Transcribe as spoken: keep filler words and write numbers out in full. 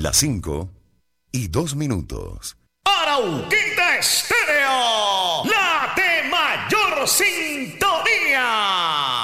Las cinco y dos minutos. Arauquita Estéreo, la de mayor sintonía.